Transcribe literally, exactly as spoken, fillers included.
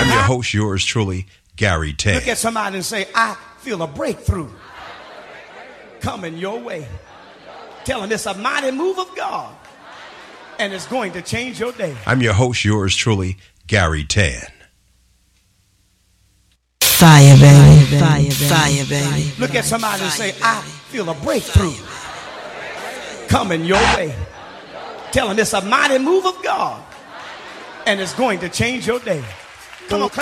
your host, yours truly, Gary Tan. Look at somebody and say, I feel a breakthrough coming your way. Tell them it's a mighty move of God, and it's going to change your day. I'm your host, yours truly, Gary Tan. Fire, baby. Fire, fire, baby. Look at somebody and say, I feel a breakthrough coming your way. Tell them it's a mighty move of God, and it's going to change your day. Come on.